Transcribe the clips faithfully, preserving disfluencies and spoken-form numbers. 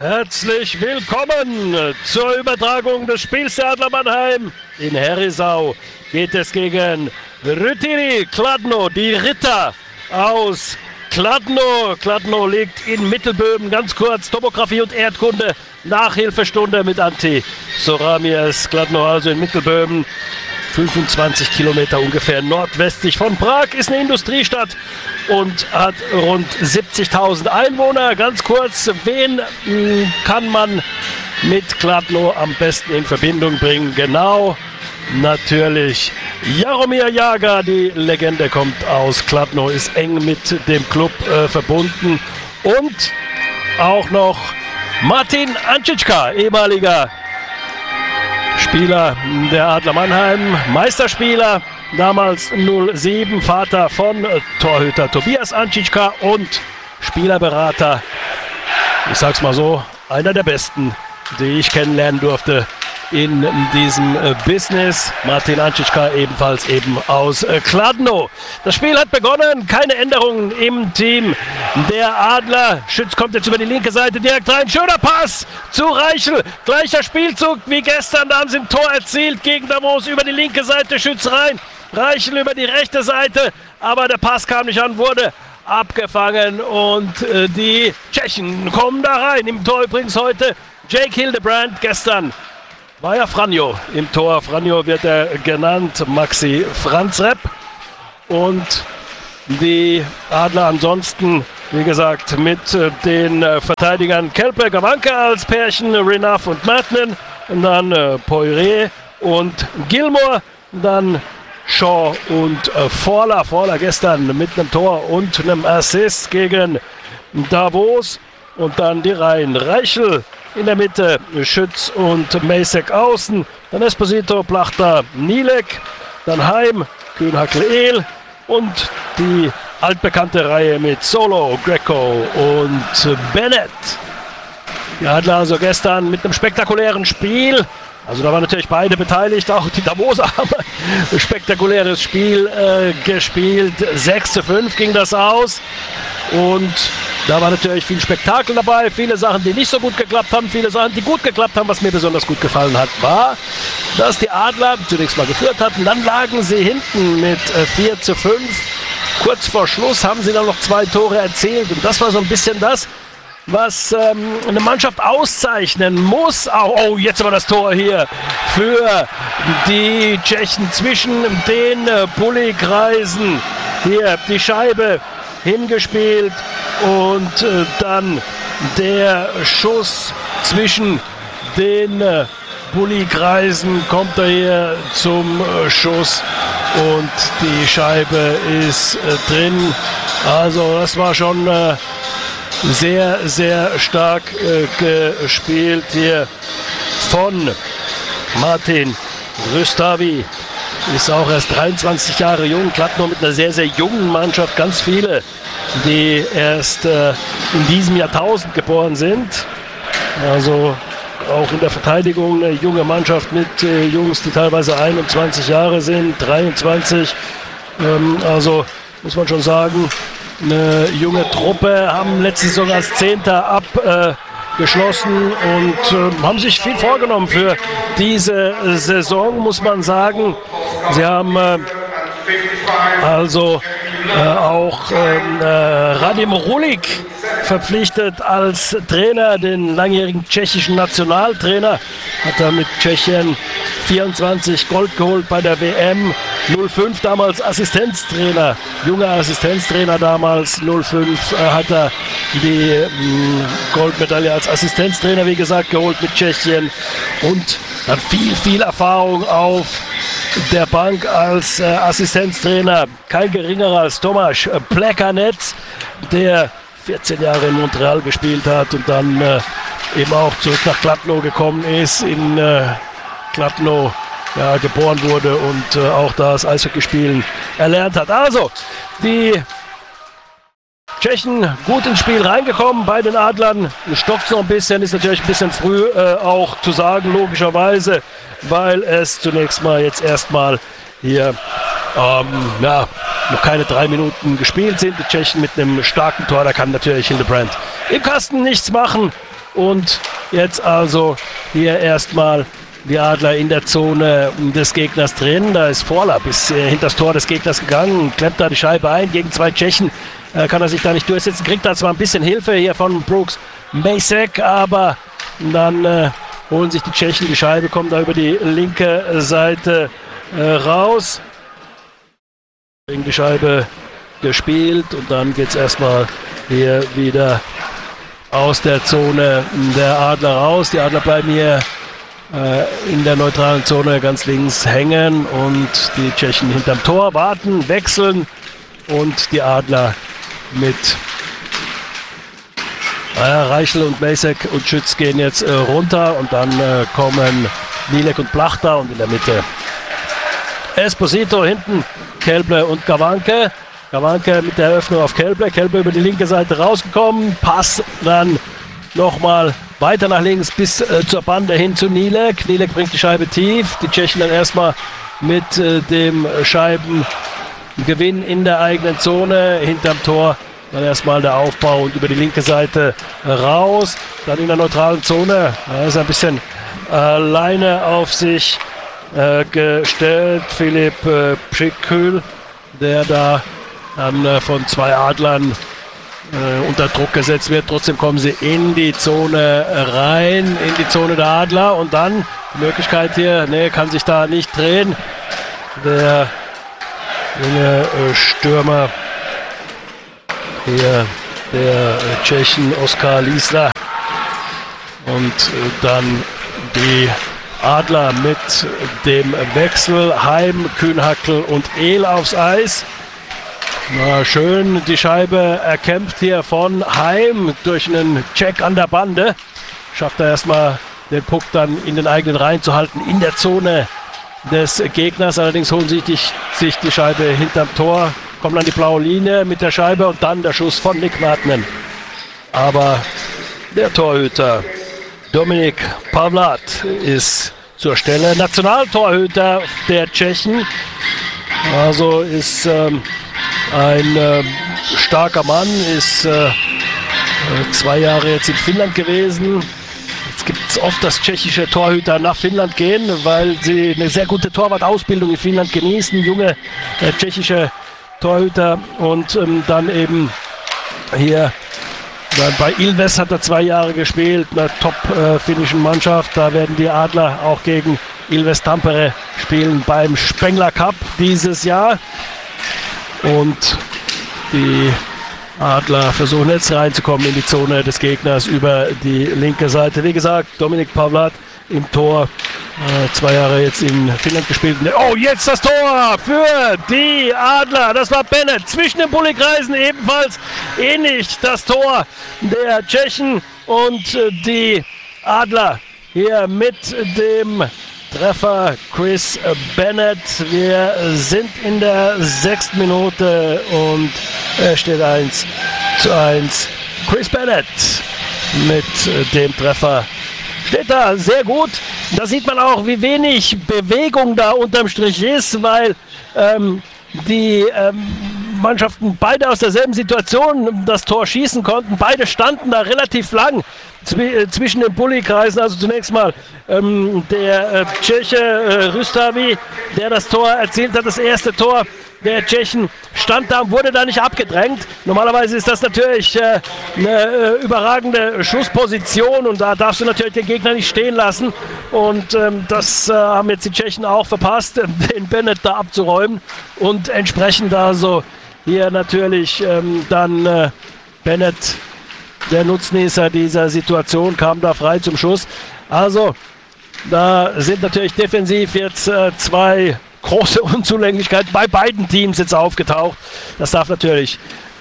Herzlich willkommen zur Übertragung des Spiels der Adler Mannheim. In Herisau geht es gegen Rytiri Kladno, die Ritter aus Kladno. Kladno liegt in Mittelböhmen. Ganz kurz, Topographie und Erdkunde, Nachhilfestunde mit Antti Soramies. Kladno also in Mittelböhmen, fünfundzwanzig Kilometer ungefähr nordwestlich von Prag, ist eine Industriestadt und hat rund siebzigtausend Einwohner. Ganz kurz, wen mh, kann man mit Kladno am besten in Verbindung bringen? Genau, natürlich Jaromir Jagr, die Legende, kommt aus Kladno, ist eng mit dem Club äh, verbunden. Und auch noch Martin Ančička, ehemaliger Spieler der Adler Mannheim, Meisterspieler, damals null sieben, Vater von Torhüter Tobias Ančička und Spielerberater, ich sag's mal so, einer der besten, die ich kennenlernen durfte in diesem Business. Martin Ančička ebenfalls eben aus Kladno. Das Spiel hat begonnen, keine Änderungen im Team der Adler. Schütz kommt jetzt über die linke Seite direkt rein. Schöner Pass zu Reichel. Gleicher Spielzug wie gestern. Da haben sie ein Tor erzielt gegen Davos. Über die linke Seite Schütz rein. Reichel über die rechte Seite. Aber der Pass kam nicht an, wurde abgefangen. Und äh, die Tschechen kommen da rein. Im Tor übrigens heute Jake Hildebrand. Gestern war ja Franjo im Tor. Franjo wird er genannt, Maxi Franzreb. Und die Adler ansonsten, wie gesagt, mit äh, den äh, Verteidigern Kelpe, Gawanke als Pärchen, Renaf und Martinen. Und dann äh, Poiré und Gilmore. Dann Shaw und äh, Forler. Forler gestern mit einem Tor und einem Assist gegen Davos. Und dann die Reihen Reichel in der Mitte, Schütz und Macek außen, dann Esposito, Plachter, Nielek, dann Heim, Kühnhackel-Ehl und die altbekannte Reihe mit Solo, Greco und Bennett. Die Adler also gestern mit einem spektakulären Spiel. Also da waren natürlich beide beteiligt, auch die Davoser haben ein spektakuläres Spiel äh, gespielt. sechs zu fünf ging das aus und da war natürlich viel Spektakel dabei, viele Sachen, die nicht so gut geklappt haben, viele Sachen, die gut geklappt haben. Was mir besonders gut gefallen hat, war, dass die Adler zunächst mal geführt hatten, dann lagen sie hinten mit äh, vier zu fünf. Kurz vor Schluss haben sie dann noch zwei Tore erzielt und das war so ein bisschen das, was ähm, eine Mannschaft auszeichnen muss. Oh, oh, jetzt aber das Tor hier für die Tschechen zwischen den äh, Bulli-Kreisen. Hier die Scheibe hingespielt und äh, dann der Schuss zwischen den äh, Bulli-Kreisen, kommt er hier zum äh, Schuss und die Scheibe ist äh, drin. Also das war schon äh, sehr, sehr stark äh, gespielt hier von Martin Rustavi. Ist auch erst dreiundzwanzig Jahre jung, Kladno mit einer sehr, sehr jungen Mannschaft. Ganz viele, die erst äh, in diesem Jahrtausend geboren sind. Also auch in der Verteidigung eine junge Mannschaft mit äh, Jungs, die teilweise einundzwanzig Jahre sind, dreiundzwanzig. Ähm, also muss man schon sagen, eine junge Truppe, haben letzte Saison als Zehnter abgeschlossen äh, und äh, haben sich viel vorgenommen für diese Saison, muss man sagen. Sie haben äh, also äh, auch äh, Radim Rulik verpflichtet als Trainer, den langjährigen tschechischen Nationaltrainer. Hat er mit Tschechien vierundzwanzig Gold geholt bei der W M. null fünf damals Assistenztrainer, junger Assistenztrainer damals. null fünf äh, hat er die mh, Goldmedaille als Assistenztrainer, wie gesagt, geholt mit Tschechien. Und dann viel, viel Erfahrung auf der Bank als äh, Assistenztrainer. Kein geringerer als Tomáš Plekanec, der vierzehn Jahre in Montreal gespielt hat und dann äh, eben auch zurück nach Kladno gekommen ist, in äh, Kladno ja, geboren wurde und äh, auch das Eishockeyspielen erlernt hat. Also, die Tschechen gut ins Spiel reingekommen bei den Adlern. Stockt noch ein bisschen, ist natürlich ein bisschen früh äh, auch zu sagen, logischerweise, weil es zunächst mal jetzt erstmal hier ähm, ja, noch keine drei Minuten gespielt sind. Die Tschechen mit einem starken Tor, da kann natürlich Hildebrand im Kasten nichts machen. Und jetzt also hier erstmal die Adler in der Zone des Gegners drin. Da ist Vorler bis äh, hinter das Tor des Gegners gegangen, klemmt da die Scheibe ein. Gegen zwei Tschechen äh, kann er sich da nicht durchsetzen. Kriegt da zwar ein bisschen Hilfe hier von Brooks Macek, aber dann äh, holen sich die Tschechen die Scheibe, kommen da über die linke Seite äh, raus. Gegen die Scheibe gespielt und dann geht es erstmal hier wieder aus der Zone der Adler raus. Die Adler bleiben hier in der neutralen Zone ganz links hängen und die Tschechen hinterm Tor warten, wechseln und die Adler mit naja, Reichel und Macek und Schütz gehen jetzt äh, runter und dann äh, kommen Mielek und Plachta und in der Mitte Esposito, hinten Kelble und Gawanke. Gawanke mit der Eröffnung auf Kelble, Kelble über die linke Seite rausgekommen, Pass dann nochmal weiter nach links bis äh, zur Bande hin zu Nielek. Nielek bringt die Scheibe tief. Die Tschechen dann erstmal mit äh, dem Scheibengewinn in der eigenen Zone hinterm Tor. Dann erstmal der Aufbau und über die linke Seite raus. Dann in der neutralen Zone. Da ist ein bisschen alleine auf sich äh, gestellt. Philipp äh, Pschikül, der da dann äh, von zwei Adlern Äh, unter Druck gesetzt wird. Trotzdem kommen sie in die Zone rein, in die Zone der Adler und dann die Möglichkeit hier, ne, kann sich da nicht drehen. Der junge äh, Stürmer hier, der äh, Tschechen Oskar Liesler und äh, dann die Adler mit dem Wechsel Heim, Kühnhackel und Ehl aufs Eis. Na, schön die Scheibe erkämpft hier von Heim durch einen Check an der Bande. Schafft er erstmal den Puck dann in den eigenen Reihen zu halten in der Zone des Gegners. Allerdings holen sich die, sich die Scheibe hinterm Tor, kommen an die blaue Linie mit der Scheibe und dann der Schuss von Nick Martinen. Aber der Torhüter Dominik Pavlat ist zur Stelle. Nationaltorhüter der Tschechen. Also ist ähm, ein äh, starker Mann, ist äh, zwei Jahre jetzt in Finnland gewesen. Jetzt gibt es oft, dass tschechische Torhüter nach Finnland gehen, weil sie eine sehr gute Torwartausbildung in Finnland genießen. Junge äh, tschechische Torhüter und ähm, dann eben hier dann bei Ilves hat er zwei Jahre gespielt, einer top-finnischen äh, Mannschaft. Da werden die Adler auch gegen Ilves Tampere spielen beim Spengler Cup dieses Jahr. Und die Adler versuchen jetzt reinzukommen in die Zone des Gegners über die linke Seite. Wie gesagt, Dominik Pavlat im Tor. Äh, zwei Jahre jetzt in Finnland gespielt. Oh, jetzt das Tor für die Adler. Das war Bennett. Zwischen den Bulli-Kreisen ebenfalls ähnlich das Tor der Tschechen. Und äh, die Adler hier mit dem Treffer Chris Bennett. Wir sind in der sechsten Minute und es steht eins zu eins. Chris Bennett mit dem Treffer steht da sehr gut. Da sieht man auch, wie wenig Bewegung da unterm Strich ist, weil ähm, die ähm, Mannschaften beide aus derselben Situation das Tor schießen konnten. Beide standen da relativ lang zw- zwischen den Bulli-Kreisen. Also zunächst mal ähm, der äh, Tscheche äh, Rustavi, der das Tor erzielt hat, das erste Tor der Tschechen, stand da und wurde da nicht abgedrängt. Normalerweise ist das natürlich äh, eine äh, überragende Schussposition und da darfst du natürlich den Gegner nicht stehen lassen. Und ähm, das äh, haben jetzt die Tschechen auch verpasst, den Bennett da abzuräumen. Und entsprechend also hier natürlich ähm, dann äh, Bennett, der Nutznießer dieser Situation, kam da frei zum Schuss. Also da sind natürlich defensiv jetzt äh, zwei große Unzulänglichkeiten bei beiden Teams jetzt aufgetaucht. Das darf natürlich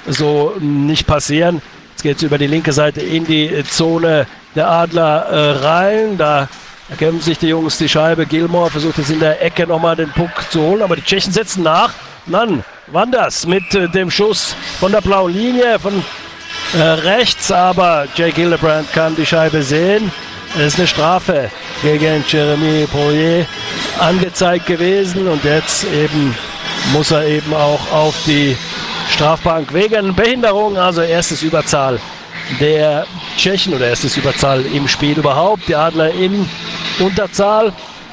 so nicht passieren. Jetzt geht es über die linke Seite in die Zone der Adler äh, rein. Da erkämpfen sich die Jungs die Scheibe. Gilmore versucht jetzt in der Ecke nochmal den Puck zu holen, aber die Tschechen setzen nach. Dann Wanders mit äh, dem Schuss von der blauen Linie von äh, rechts, aber Jay Gillibrand kann die Scheibe sehen. Es ist eine Strafe gegen Jeremy Poirier angezeigt gewesen und jetzt eben muss er eben auch auf die Strafbank wegen Behinderung, also erstes Überzahl der Tschechen oder erstes Überzahl im Spiel überhaupt. Die Adler in Unterzahl.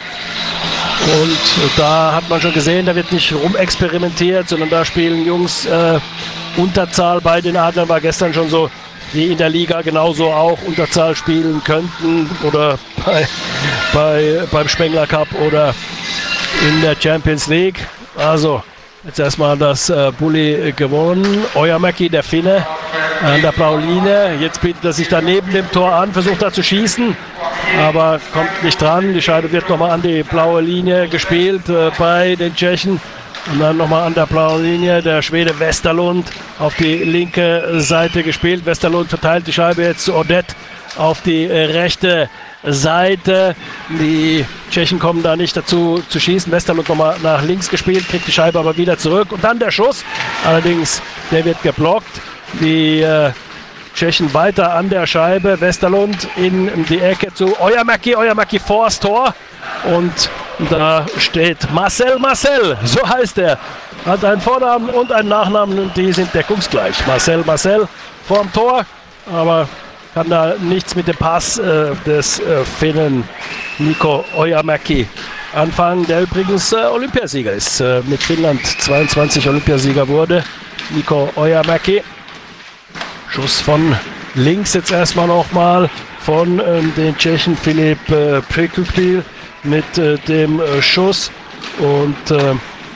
Und da hat man schon gesehen, da wird nicht rumexperimentiert, sondern da spielen Jungs äh, Unterzahl. Bei den Adlern war gestern schon so, die in der Liga genauso auch Unterzahl spielen könnten oder bei, bei, beim Spengler Cup oder in der Champions League. Also jetzt erstmal das äh, Bulli gewonnen. Ojamäki, der Finne, an der blauen Linie. Jetzt bietet er sich da neben dem Tor an, versucht da zu schießen, aber kommt nicht dran. Die Scheibe wird nochmal an die blaue Linie gespielt äh, bei den Tschechen. Und dann nochmal an der blauen Linie der Schwede Westerlund auf die linke Seite gespielt. Westerlund verteilt die Scheibe jetzt zu Odette auf die rechte Seite. Die Tschechen kommen da nicht dazu zu schießen. Westerlund nochmal nach links gespielt, kriegt die Scheibe aber wieder zurück. Und dann der Schuss. Allerdings, der wird geblockt. Die äh, Tschechen weiter an der Scheibe. Westerlund in die Ecke zu Ojamäki. Ojamäki vors Tor. Und da steht Marcel Marcel, so heißt er. Hat einen Vornamen und einen Nachnamen und die sind deckungsgleich. Marcel Marcel vorm Tor, aber kann da nichts mit dem Pass äh, des äh, Finnen Nico Ojamäki anfangen, der übrigens äh, Olympiasieger ist. Äh, mit Finnland zweiundzwanzig Olympiasieger wurde. Nico Ojamäki. Schuss von links jetzt erstmal nochmal von äh, den Tschechen Filip äh, Překupil mit äh, dem äh, Schuss und äh,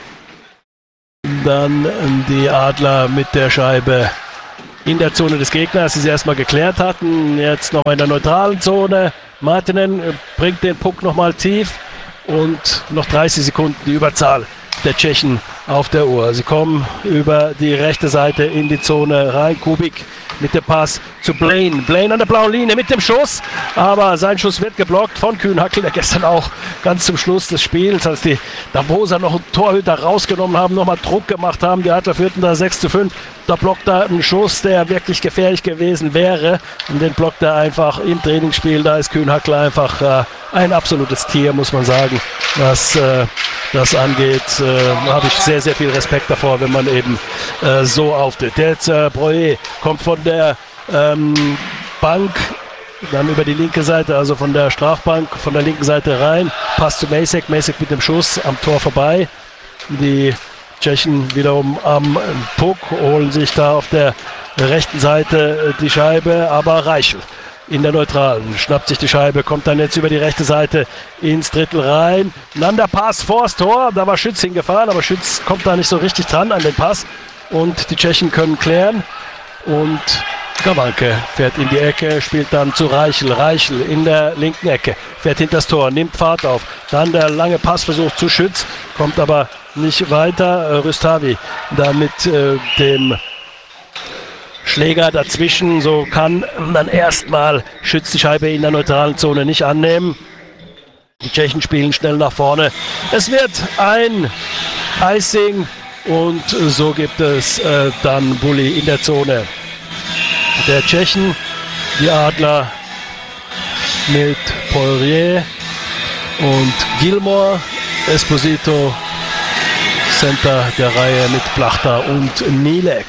dann äh, die Adler mit der Scheibe in der Zone des Gegners, die sie erstmal geklärt hatten. Jetzt noch in der neutralen Zone. Martinen äh, bringt den Puck nochmal tief und noch dreißig Sekunden die Überzahl der Tschechen auf der Uhr. Sie kommen über die rechte Seite in die Zone rein. Kubik mit dem Pass zu Blaine. Blaine an der blauen Linie mit dem Schuss, aber sein Schuss wird geblockt von Kühnhackl, der gestern auch ganz zum Schluss des Spiels, als die Davoser noch einen Torhüter rausgenommen haben, nochmal Druck gemacht haben. Die Adler führten da sechs zu fünf. Da blockt er einen Schuss, der wirklich gefährlich gewesen wäre. Und den blockt er einfach im Trainingsspiel. Da ist Kühnhackl einfach äh, ein absolutes Tier, muss man sagen. Was äh, das angeht, äh, habe ich sehr, sehr viel Respekt davor, wenn man eben äh, so auftritt. Jetzt äh, Breuer kommt von der ähm, Bank, dann über die linke Seite, also von der Strafbank, von der linken Seite rein. Passt zu Macek, Macek mit dem Schuss am Tor vorbei. Die Tschechen wiederum am Puck, holen sich da auf der rechten Seite die Scheibe, aber Reichel in der Neutralen schnappt sich die Scheibe, kommt dann jetzt über die rechte Seite ins Drittel rein. Dann der Pass vors Tor, da war Schütz hingefahren, aber Schütz kommt da nicht so richtig dran an den Pass und die Tschechen können klären und Gawanke fährt in die Ecke, spielt dann zu Reichel. Reichel in der linken Ecke, fährt hinter das Tor, nimmt Fahrt auf. Dann der lange Passversuch zu Schütz, kommt aber nicht weiter. Rüstavi da mit äh, dem Schläger dazwischen, so kann dann erstmal Schütz die Scheibe in der neutralen Zone nicht annehmen. Die Tschechen spielen schnell nach vorne. Es wird ein Icing und so gibt es äh, dann Bulli in der Zone der Tschechen. Die Adler mit Poirier und Gilmore. Esposito Center der Reihe mit Plachta und Nilek.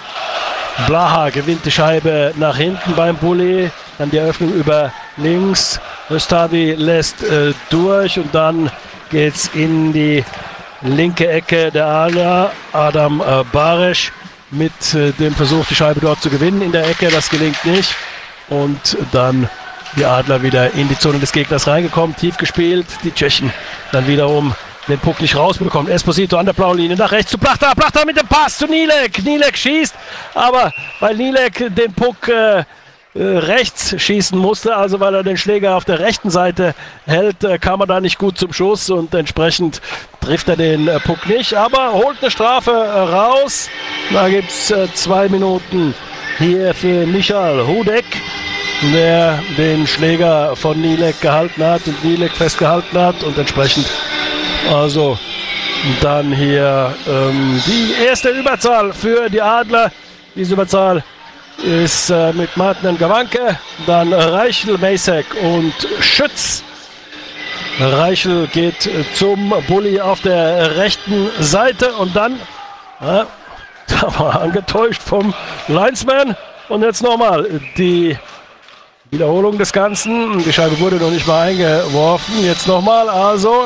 Blaha gewinnt die Scheibe nach hinten beim Bulli. Dann die Eröffnung über links. Rüstavi lässt äh, durch und dann geht's in die linke Ecke der Adler. Adam äh, Baresch mit äh, dem Versuch, die Scheibe dort zu gewinnen in der Ecke. Das gelingt nicht. Und dann die Adler wieder in die Zone des Gegners reingekommen. Tief gespielt. Die Tschechen dann wiederum den Puck nicht rausbekommen. Esposito an der blauen Linie nach rechts zu Plachta. Plachta mit dem Pass zu Nilek. Nilek schießt, aber weil Nilek den Puck äh, rechts schießen musste, also weil er den Schläger auf der rechten Seite hält, äh, kam er da nicht gut zum Schuss und entsprechend trifft er den äh, Puck nicht, aber holt eine Strafe äh, raus. Da gibt es äh, zwei Minuten hier für Michal Hudek, der den Schläger von Nilek gehalten hat und Nilek festgehalten hat und entsprechend also dann hier ähm, die erste Überzahl für die Adler. Diese Überzahl ist äh, mit Martin und Gawanke, dann Reichel, Macek und Schütz. Reichel geht äh, zum Bulli auf der rechten Seite und dann, äh, da war angetäuscht vom Linesman, Und jetzt nochmal die Wiederholung des Ganzen. Die Scheibe wurde noch nicht mal eingeworfen. Jetzt nochmal, also.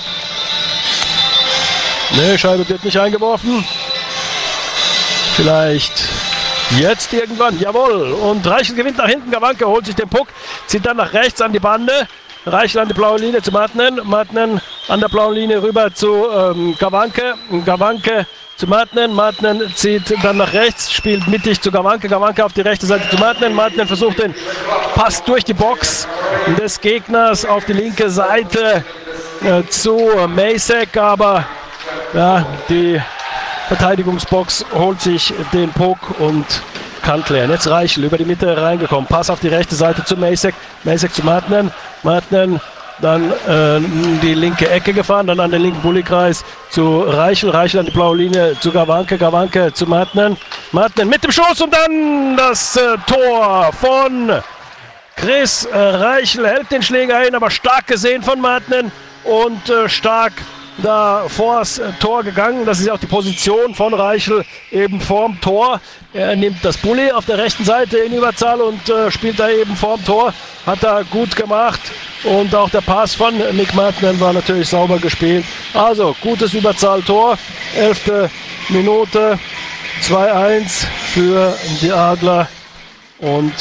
Ne, Scheibe wird nicht eingeworfen. Vielleicht jetzt irgendwann. Jawohl. Und Reichel gewinnt nach hinten. Gawanke holt sich den Puck. Zieht dann nach rechts an die Bande. Reichel an die blaue Linie zu Martinen. Martinen an der blauen Linie rüber zu ähm, Gawanke. Gawanke zu Martinen. Martinen zieht dann nach rechts. Spielt mittig zu Gawanke. Gawanke auf die rechte Seite zu Martinen. Martinen versucht den Pass durch die Box des Gegners auf die linke Seite äh, zu Macek. Aber ja, die Verteidigungsbox holt sich den Puck und kann klären. Jetzt Reichel über die Mitte reingekommen. Pass auf die rechte Seite zu Macek. Macek zu Martinen. Martinen dann äh, die linke Ecke gefahren, dann an den linken Bullykreis zu Reichel. Reichel an die blaue Linie zu Gawanke. Gawanke zu Martinen. Martinen mit dem Schuss und dann das äh, Tor von Chris äh, Reichel. Hält den Schläger hin, aber stark gesehen von Martinen und äh, stark da vors Tor gegangen. Das ist ja auch die Position von Reichel eben vorm Tor. Er nimmt das Bulli auf der rechten Seite in Überzahl und äh, spielt da eben vorm Tor. Hat er gut gemacht. Und auch der Pass von Nick Martinen war natürlich sauber gespielt. Also gutes Überzahltor. Elfte Minute. zwei eins für die Adler. Und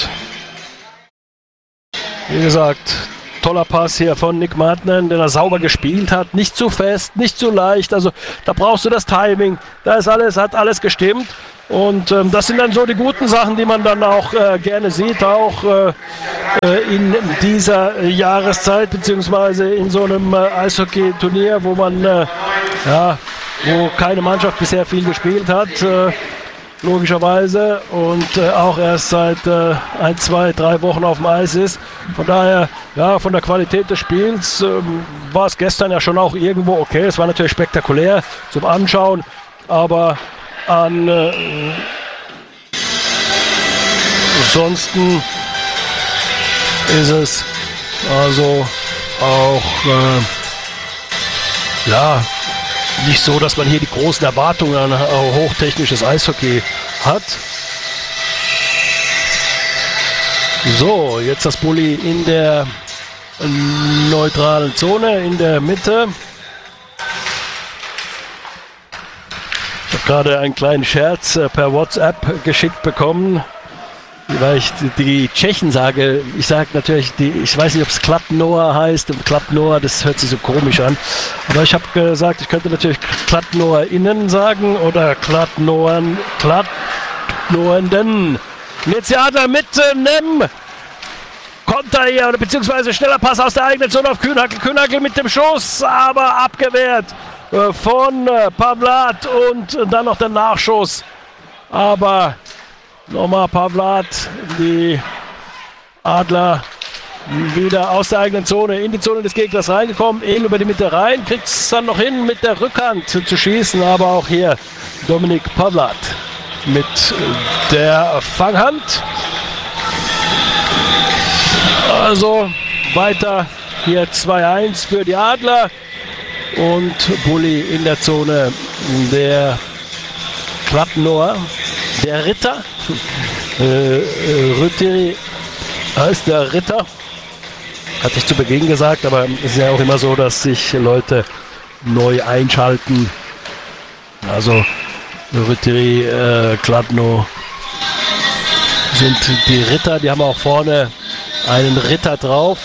wie gesagt, toller Pass hier von Nick Martinen, den er sauber gespielt hat. Nicht zu fest, nicht zu leicht. Also da brauchst du das Timing. Da ist alles, hat alles gestimmt. Und ähm, das sind dann so die guten Sachen, die man dann auch äh, gerne sieht, auch äh, in dieser Jahreszeit, beziehungsweise in so einem äh, Eishockey-Turnier, wo man, äh, ja, wo keine Mannschaft bisher viel gespielt hat. Äh, logischerweise und äh, auch erst seit äh, ein, zwei, drei Wochen auf dem Eis ist. Von daher, ja, von der Qualität des Spiels ähm, war es gestern ja schon auch irgendwo okay. Es war natürlich spektakulär zum Anschauen, aber an äh, ansonsten ist es also auch äh, ja, nicht so, dass man hier die großen Erwartungen an hochtechnisches Eishockey hat. So, jetzt das Bulli in der neutralen Zone, in der Mitte. Ich habe gerade einen kleinen Scherz per WhatsApp geschickt bekommen, weil ich die Tschechen sage. Ich sage natürlich, die, ich weiß nicht, ob es Kladnoa heißt. Kladnoa, das hört sich so komisch an. Aber ich habe gesagt, ich könnte natürlich KladnoerInnen sagen oder Kladnoern, Kladnoernden. Und jetzt die Adler mit äh, Nem. Konter hier, oder beziehungsweise schneller Pass aus der eigenen Zone auf Kühnhackl. Kühnhackl mit dem Schuss, aber abgewehrt äh, von äh, Pavlat und äh, dann noch der Nachschuss. Aber nochmal Pavlat, die Adler wieder aus der eigenen Zone in die Zone des Gegners reingekommen, eben über die Mitte rein, kriegt es dann noch hin mit der Rückhand zu, zu schießen, aber auch hier Dominik Pavlat mit der Fanghand. Also weiter hier zwei eins für die Adler und Bulli in der Zone der Kladnoer, der Ritter. äh, äh, Rüttiri heißt der Ritter. Hatte ich zu Beginn gesagt, aber es ist ja auch immer so, dass sich Leute neu einschalten. Also Rüttiri, äh, Kladno sind die Ritter, die haben auch vorne einen Ritter drauf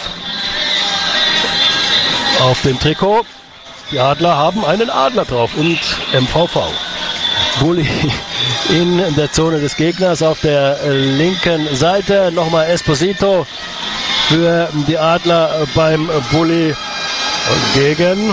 auf dem Trikot. Die Adler haben einen Adler drauf und M V V. Bulli in der Zone des Gegners auf der linken Seite. Nochmal Esposito für die Adler beim Bulli gegen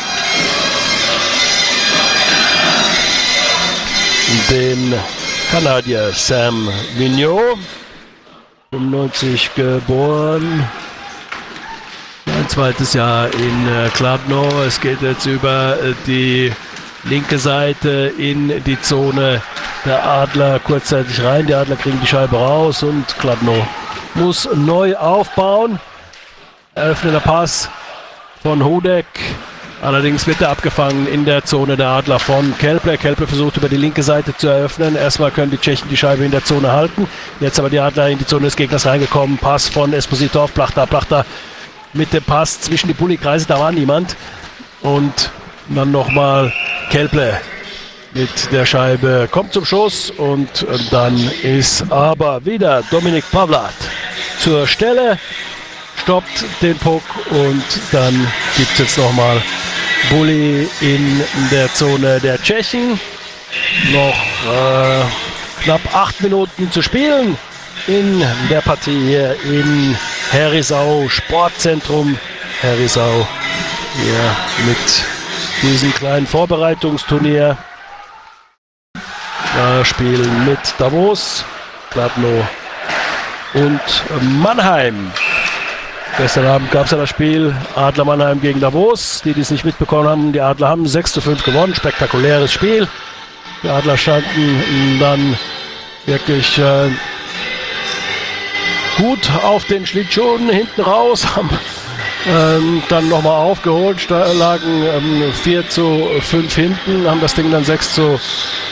den Kanadier Sam Vigneault. fünfundneunzig geboren. Ein zweites Jahr in Kladno. Es geht jetzt über die linke Seite in die Zone der Adler kurzzeitig rein. Die Adler kriegen die Scheibe raus und Kladno muss neu aufbauen. Eröffnender Pass von Hudek Allerdings wird er abgefangen in der Zone der Adler von Kelple. Kelple versucht über die linke Seite zu eröffnen. Erstmal können die Tschechen die Scheibe in der Zone halten. Jetzt aber die Adler in die Zone des Gegners reingekommen. Pass von Esposito auf Plachta. Plachta mit dem Pass zwischen die Bulli-Kreise, da war niemand. Und dann nochmal Kelple mit der Scheibe kommt zum Schuss. Und dann ist aber wieder Dominik Pavlat zur Stelle. Stoppt den Puck und dann gibt es jetzt nochmal Bulli in der Zone der Tschechen. Noch äh, knapp acht Minuten zu spielen in der Partie hier in Herisau, Sportzentrum Herisau. Hier mit diesem kleinen Vorbereitungsturnier. Da spielen mit Davos, Kladno und Mannheim. Gestern Abend gab es ja das Spiel Adler Mannheim gegen Davos. Die, die es nicht mitbekommen haben, die Adler haben sechs zu fünf gewonnen. Spektakuläres Spiel. Die Adler standen dann wirklich äh, gut auf den Schlittschuhen hinten raus. Haben ähm, dann nochmal aufgeholt, lagen ähm, vier zu fünf hinten, haben das Ding dann sechs zu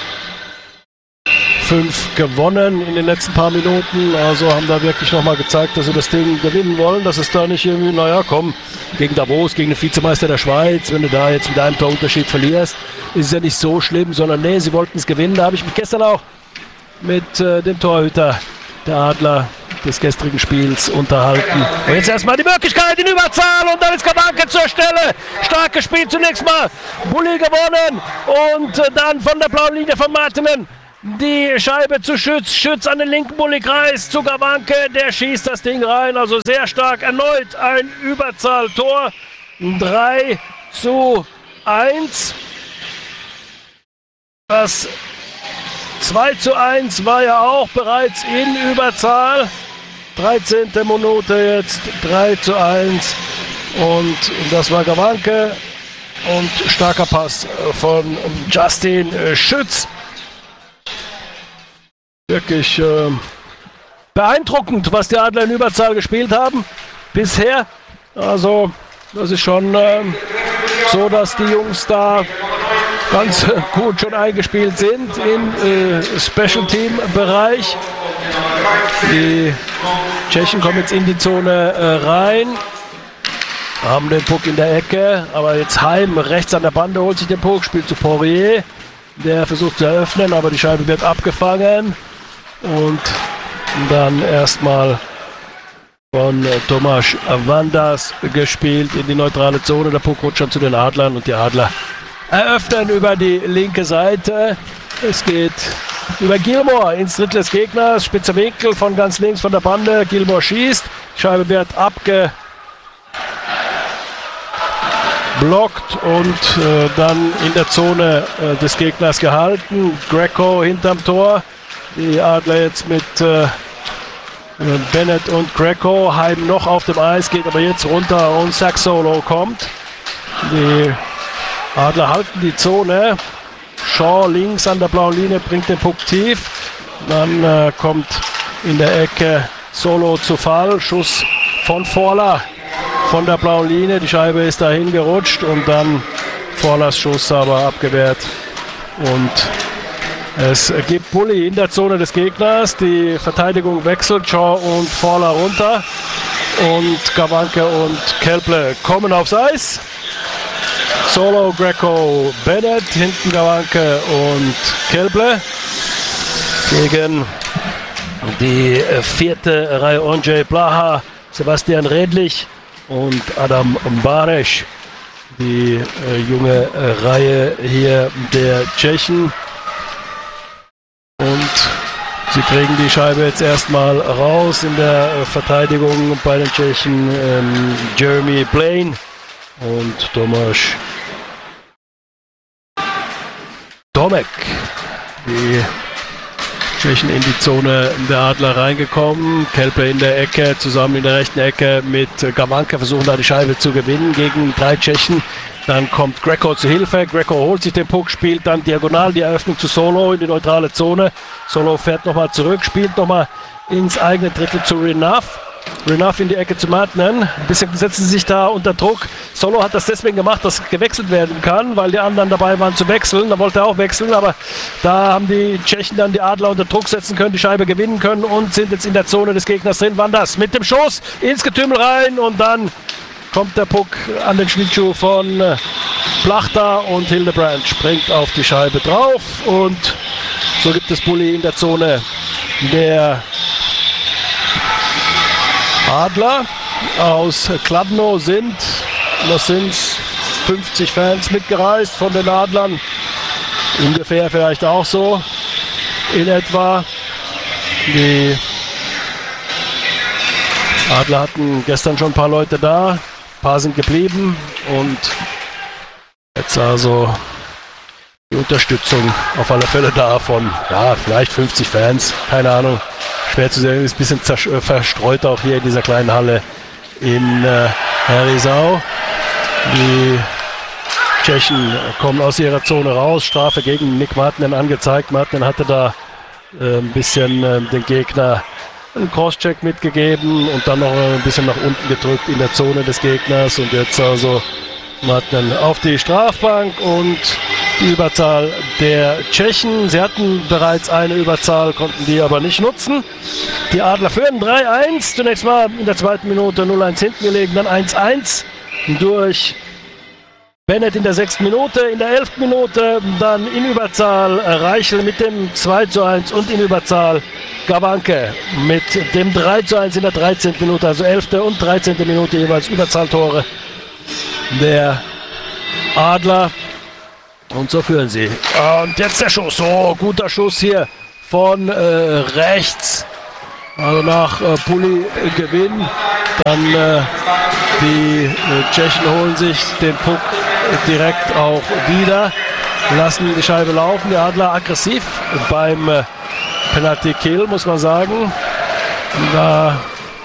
fünf gewonnen in den letzten paar Minuten. Also haben da wirklich nochmal gezeigt, dass sie das Ding gewinnen wollen. Dass es da nicht irgendwie, naja, komm, gegen Davos, gegen den Vizemeister der Schweiz, wenn du da jetzt mit einem Torunterschied verlierst, ist es ja nicht so schlimm, sondern nee, sie wollten es gewinnen. Da habe ich mich gestern auch mit äh, dem Torhüter der Adler des gestrigen Spiels unterhalten. Und jetzt erstmal die Möglichkeit in Überzahl und dann ist Kawanke zur Stelle. Stark gespielt zunächst mal. Bulli gewonnen und äh, dann von der blauen Linie von Martinen die Scheibe zu Schütz, Schütz an den linken Bulli-Kreis zu Gawanke, der schießt das Ding rein, also sehr stark, erneut ein Überzahltor, drei zu eins. Das zwei zu eins war ja auch bereits in Überzahl, dreizehnte Minute jetzt, drei zu eins und das war Gawanke und starker Pass von Justin Schütz. Wirklich äh, beeindruckend, was die Adler in Überzahl gespielt haben bisher. Also das ist schon äh, so, dass die Jungs da ganz äh, gut schon eingespielt sind im äh, Special Team Bereich. Die Tschechen kommen jetzt in die Zone äh, rein, haben den Puck in der Ecke, aber jetzt Heim rechts an der Bande holt sich den Puck, spielt zu Poirier. Der versucht zu eröffnen, aber die Scheibe wird abgefangen. Und dann erstmal von Tomasz Vandas gespielt in die neutrale Zone. Der Puck rutscht schon zu den Adlern und die Adler eröffnen über die linke Seite. Es geht über Gilmore ins Drittel des Gegners. Spitzer Winkel von ganz links von der Bande. Gilmore schießt. Die Scheibe wird abgeblockt und äh, dann in der Zone äh, des Gegners gehalten. Greco hinterm Tor. Die Adler jetzt mit äh, Bennett und Greco. Heim noch auf dem Eis, geht aber jetzt runter und Zach Solo kommt. Die Adler halten die Zone. Shaw links an der blauen Linie bringt den Puck tief. Dann äh, kommt in der Ecke Solo zu Fall. Schuss von Forler von der blauen Linie. Die Scheibe ist dahin gerutscht und dann Forlers Schuss aber abgewehrt. Und es gibt Bulli in der Zone des Gegners. Die Verteidigung wechselt. Shaw und Forler runter. Und Gawanke und Kelple kommen aufs Eis. Solo, Greco, Bennett. Hinten Gawanke und Kelple. Gegen die vierte Reihe Ondřej Blaha, Sebastian Redlich und Adam Baresch. Die äh, junge äh, Reihe hier der Tschechen. Und sie kriegen die Scheibe jetzt erstmal raus in der äh, Verteidigung bei den Tschechen. Ähm, Jeremy Blaine und Tomáš Tomek. Die Tschechen in die Zone der Adler reingekommen. Kelple in der Ecke, zusammen in der rechten Ecke mit Gawanke, versuchen da die Scheibe zu gewinnen gegen drei Tschechen. Dann kommt Greco zu Hilfe. Greco holt sich den Puck, spielt dann diagonal die Eröffnung zu Solo in die neutrale Zone. Solo fährt nochmal zurück, spielt nochmal ins eigene Drittel zu Renuff. Renouf in die Ecke zu Martinen. Ein bisschen setzen sie sich da unter Druck. Solo hat das deswegen gemacht, dass gewechselt werden kann, weil die anderen dabei waren zu wechseln. Da wollte er auch wechseln, aber da haben die Tschechen dann die Adler unter Druck setzen können, die Scheibe gewinnen können und sind jetzt in der Zone des Gegners drin. Wann das? Mit dem Schuss ins Getümmel rein und dann kommt der Puck an den Schlittschuh von Plachta und Hildebrand springt auf die Scheibe drauf und so gibt es Bulli in der Zone der Adler. Aus Kladno sind, das sind fünfzig Fans mitgereist von den Adlern. Ungefähr vielleicht auch so in etwa. Die Adler hatten gestern schon ein paar Leute da, ein paar sind geblieben und jetzt also die Unterstützung auf alle Fälle da von, ja, vielleicht fünfzig Fans, keine Ahnung. Schwer zu sehen, ist ein bisschen zersch- verstreut auch hier in dieser kleinen Halle in äh, Herisau. Die Tschechen kommen aus ihrer Zone raus. Strafe gegen Nick Martinen angezeigt. Martinen hatte da äh, ein bisschen äh, den Gegner einen Crosscheck mitgegeben und dann noch ein bisschen nach unten gedrückt in der Zone des Gegners. Und jetzt also Martinen auf die Strafbank und die Überzahl der Tschechen. Sie hatten bereits eine Überzahl, konnten die aber nicht nutzen. Die Adler führen drei eins. Zunächst mal in der zweiten Minute null eins hinten gelegen, dann eins eins durch Bennett in der sechsten Minute. In der elften Minute dann in Überzahl Reichel mit dem zwei zu eins und in Überzahl Gawanke mit dem drei zu eins in der dreizehnten Minute. Also elfte und dreizehnte Minute jeweils Überzahltore der Adler. Und so führen sie. Und jetzt der Schuss. Oh, guter Schuss hier von äh, rechts. Also nach äh, Bulli-Gewinn. Dann äh, die äh, Tschechen holen sich den Puck direkt auch wieder. Lassen die Scheibe laufen. Die Adler aggressiv beim äh, Penalty-Kill, muss man sagen. Da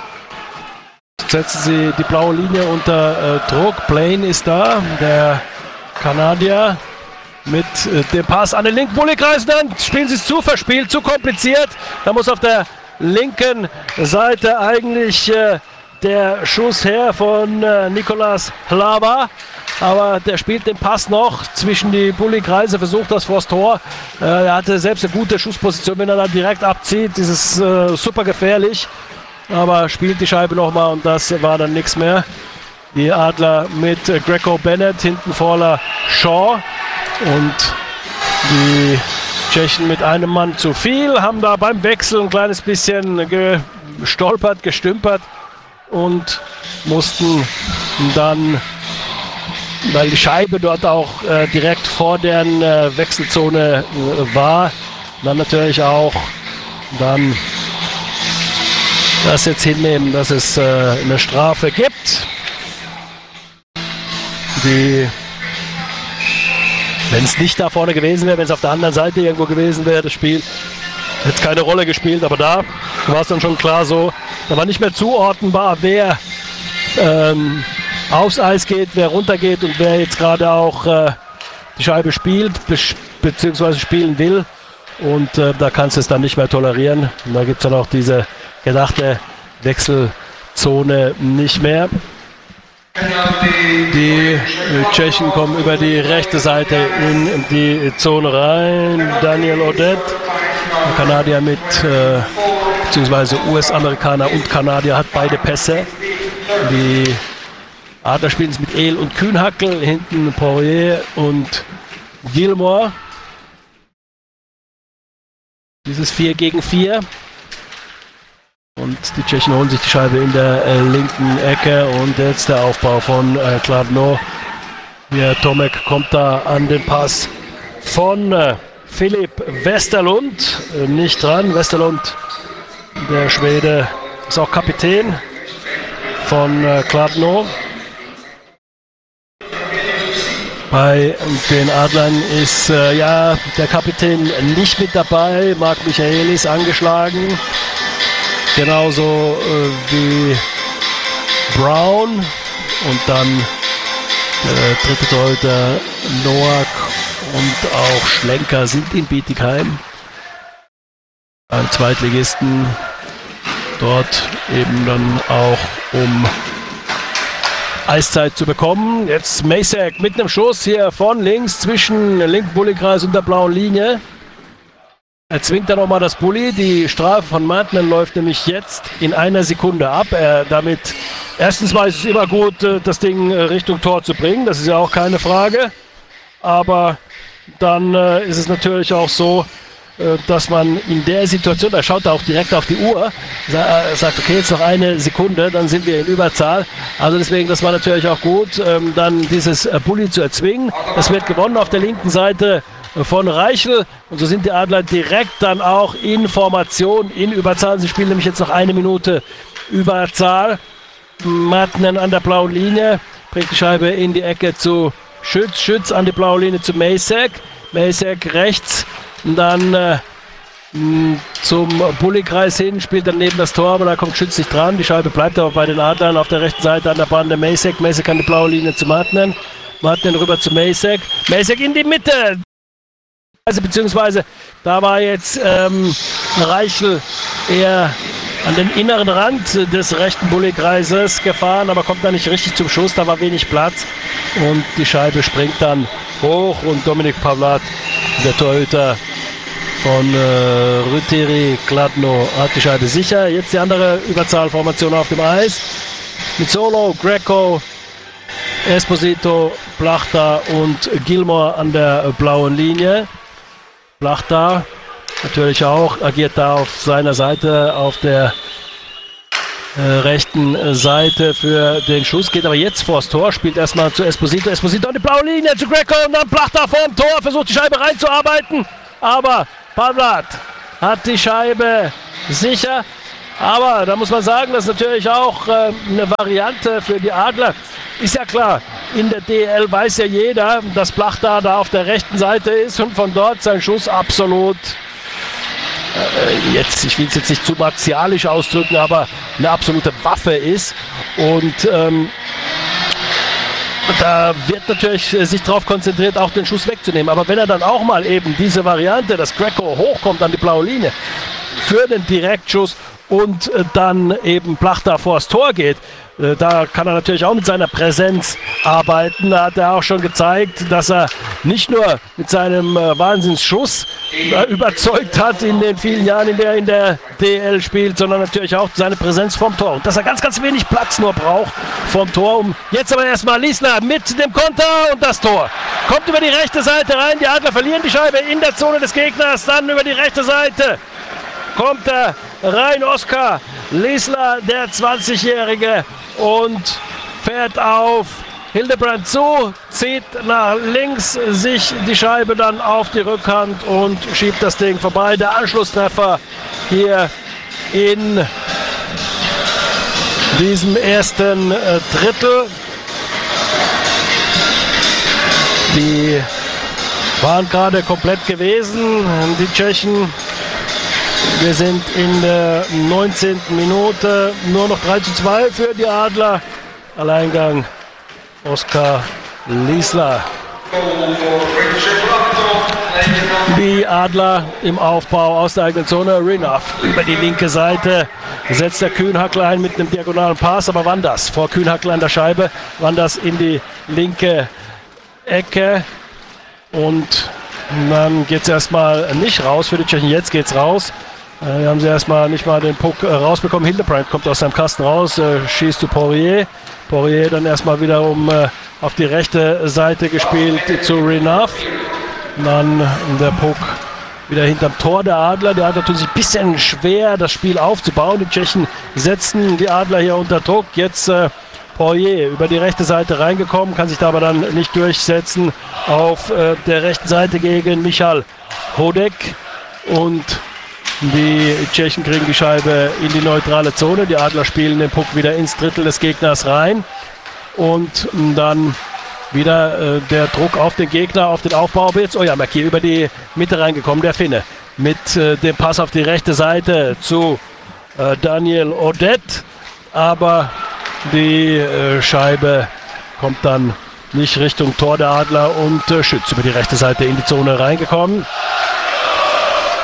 setzen sie die blaue Linie unter äh, Druck. Blaine ist da, der Kanadier. Mit äh, dem Pass an den linken Bulli-Kreis, dann spielen sie es zu verspielt, zu kompliziert. Da muss auf der linken Seite eigentlich äh, der Schuss her von äh, Nicolas Hlava. Aber der spielt den Pass noch zwischen die Bulli-Kreise, versucht das vors Tor. Äh, er hatte selbst eine gute Schussposition, wenn er dann direkt abzieht. Das ist äh, super gefährlich. Aber spielt die Scheibe nochmal und das war dann nichts mehr. Die Adler mit äh, Greco Bennett, hinten Vorler Shaw. Und die Tschechen mit einem Mann zu viel, haben da beim Wechsel ein kleines bisschen gestolpert, gestümpert und mussten dann, weil die Scheibe dort auch äh, direkt vor deren äh, Wechselzone äh, war, dann natürlich auch dann das jetzt hinnehmen, dass es äh, eine Strafe gibt. Die Wenn es nicht da vorne gewesen wäre, wenn es auf der anderen Seite irgendwo gewesen wäre, das Spiel hätte keine Rolle gespielt. Aber da war es dann schon klar so, da war nicht mehr zuordnenbar, wer ähm, aufs Eis geht, wer runtergeht und wer jetzt gerade auch äh, die Scheibe spielt, be- beziehungsweise spielen will. Und äh, da kannst du es dann nicht mehr tolerieren. Und da gibt es dann auch diese gedachte Wechselzone nicht mehr. Die Tschechen kommen über die rechte Seite in die Zone rein. Daniel Odette, der Kanadier mit, äh, beziehungsweise U S-Amerikaner und Kanadier, hat beide Pässe. Die Adler spielen es mit El und Kühnhackel, hinten Poirier und Gilmore. Dieses vier gegen vier. Und die Tschechen holen sich die Scheibe in der äh, linken Ecke und jetzt der Aufbau von äh, Kladno. Hier Tomek kommt da an den Pass von äh, Philipp Westerlund. Äh, nicht dran. Westerlund, der Schwede, ist auch Kapitän von äh, Kladno. Bei den Adlern ist äh, ja der Kapitän nicht mit dabei. Marc Michaelis angeschlagen. Genauso äh, wie Brown und dann der dritte Torhüter Noack und auch Schlenker sind in Bietigheim. Beim Zweitligisten dort eben dann auch um Eiszeit zu bekommen. Jetzt Macek mit einem Schuss hier von links zwischen linken Bullykreis und der blauen Linie. Er zwingt dann nochmal das Bully. Die Strafe von Martinen läuft nämlich jetzt in einer Sekunde ab. Er damit, erstens mal ist es immer gut, das Ding Richtung Tor zu bringen. Das ist ja auch keine Frage. Aber dann äh, ist es natürlich auch so, äh, dass man in der Situation, da schaut er auch direkt auf die Uhr, sa- äh, sagt, okay, jetzt noch eine Sekunde, dann sind wir in Überzahl. Also deswegen, das war natürlich auch gut, ähm, dann dieses äh, Bully zu erzwingen. Das wird gewonnen auf der linken Seite von Reichel. Und so sind die Adler direkt dann auch in Formation, in Überzahl. Sie spielen nämlich jetzt noch eine Minute Überzahl. Martinen an der blauen Linie, bringt die Scheibe in die Ecke zu Schütz. Schütz an die blaue Linie zu Macek. Macek rechts, dann äh, zum Bullykreis hin, spielt dann neben das Tor, aber da kommt Schütz nicht dran. Die Scheibe bleibt aber bei den Adlern auf der rechten Seite an der Bahn der Macek. Macek an die blaue Linie zu Martinen. Martinen rüber zu Macek. Macek in die Mitte. Also, beziehungsweise da war jetzt ähm, Reichel eher an den inneren Rand des rechten Bullykreises gefahren, aber kommt da nicht richtig zum Schuss, da war wenig Platz und die Scheibe springt dann hoch und Dominik Pavlat, der Torhüter von äh, Ryteri Kladno, hat die Scheibe sicher. Jetzt die andere Überzahlformation auf dem Eis mit Solo, Greco, Esposito, Plachta und Gilmore an der blauen Linie. Plachta natürlich auch, agiert da auf seiner Seite, auf der äh, rechten Seite für den Schuss, geht aber jetzt vors Tor, spielt erstmal zu Esposito, Esposito an die blaue Linie zu Greco und dann Plachta vorm Tor, versucht die Scheibe reinzuarbeiten, aber Pavlat hat die Scheibe sicher, aber da muss man sagen, das ist natürlich auch äh, eine Variante für die Adler. Ist ja klar, in der D L weiß ja jeder, dass Plachta da auf der rechten Seite ist und von dort sein Schuss absolut, äh, jetzt, ich will es jetzt nicht zu martialisch ausdrücken, aber eine absolute Waffe ist. Und ähm, da wird natürlich sich darauf konzentriert, auch den Schuss wegzunehmen. Aber wenn er dann auch mal eben diese Variante, dass Greco hochkommt an die blaue Linie für den Direktschuss und äh, dann eben Plachta vors Tor geht, äh, da kann er natürlich auch mit seiner Präsenz arbeiten. Da hat er auch schon gezeigt, dass er nicht nur mit seinem äh, Wahnsinnsschuss äh, überzeugt hat in den vielen Jahren, in der er in der D L spielt, sondern natürlich auch seine Präsenz vorm Tor. Und dass er ganz, ganz wenig Platz nur braucht vorm Tor. Um jetzt aber erstmal Liesner mit dem Konter und das Tor. Kommt über die rechte Seite rein. Die Adler verlieren die Scheibe in der Zone des Gegners. Dann über die rechte Seite kommt er rein, Oskar Liesler, der zwanzigjährige, und fährt auf Hildebrand zu, zieht nach links sich die Scheibe dann auf die Rückhand und schiebt das Ding vorbei. Der Anschlusstreffer hier in diesem ersten äh, Drittel. Die waren gerade komplett gewesen, die Tschechen. Wir sind in der neunzehnten Minute, nur noch drei zu zwei für die Adler. Alleingang Oskar Liesler. Die Adler im Aufbau aus der eigenen Zone. Rinaf über die linke Seite setzt der Kühnhackl ein mit einem diagonalen Pass, aber Wanders vor Kühnhackl an der Scheibe. Wanders in die linke Ecke und dann geht es erstmal nicht raus für die Tschechen. Jetzt geht es raus. Äh, hier haben sie erstmal nicht mal den Puck äh, rausbekommen. Hildebrand kommt aus seinem Kasten raus, äh, schießt zu Poirier. Poirier dann erstmal wiederum äh, auf die rechte Seite gespielt zu Rinaf. Dann der Puck wieder hinterm Tor der Adler. Die Adler tun sich ein bisschen schwer, das Spiel aufzubauen. Die Tschechen setzen die Adler hier unter Druck. Jetzt äh, Poirier über die rechte Seite reingekommen, kann sich da aber dann nicht durchsetzen. Auf äh, der rechten Seite gegen Michal Hodek. Und die Tschechen kriegen die Scheibe in die neutrale Zone. Die Adler spielen den Puck wieder ins Drittel des Gegners rein. Und dann wieder äh, der Druck auf den Gegner, auf den Aufbau. Aber jetzt, oh ja, Merkier über die Mitte reingekommen, der Finne. Mit äh, dem Pass auf die rechte Seite zu äh, Daniel Odette. Aber die äh, Scheibe kommt dann nicht Richtung Tor der Adler und äh, Schütz über die rechte Seite in die Zone reingekommen.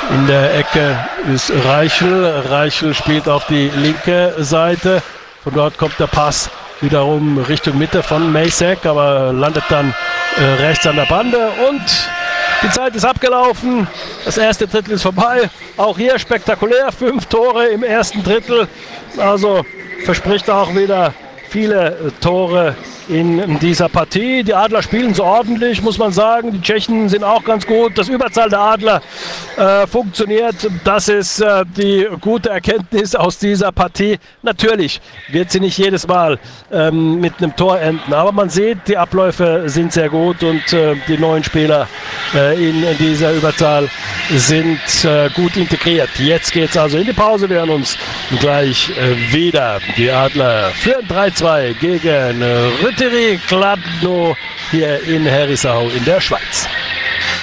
In der Ecke ist Reichel. Reichel spielt auf die linke Seite. Von dort kommt der Pass wiederum Richtung Mitte von Macek, aber landet dann äh, rechts an der Bande. Und die Zeit ist abgelaufen. Das erste Drittel ist vorbei. Auch hier spektakulär. Fünf Tore im ersten Drittel. Also verspricht auch wieder viele Tore in dieser Partie. Die Adler spielen so ordentlich, muss man sagen. Die Tschechen sind auch ganz gut. Das Überzahl der Adler äh, funktioniert. Das ist äh, die gute Erkenntnis aus dieser Partie. Natürlich wird sie nicht jedes Mal ähm, mit einem Tor enden, aber man sieht, die Abläufe sind sehr gut und äh, die neuen Spieler äh, in dieser Überzahl sind äh, gut integriert. Jetzt geht es also in die Pause. Wir hören uns gleich äh, wieder. Die Adler führen drei zwei gegen äh, Rytteri Kladno hier in Herisau in der Schweiz.